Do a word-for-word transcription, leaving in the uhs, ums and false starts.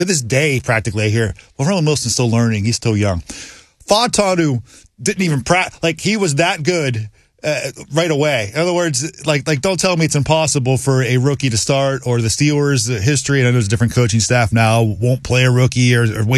to this day, practically, I hear, well, Roman Wilson's still learning. He's still young. Fautanu didn't even practice. Like, he was that good uh, right away. In other words, like, like don't tell me it's impossible for a rookie to start, or the Steelers' history, and I know there's a different coaching staff now, won't play a rookie or, or wait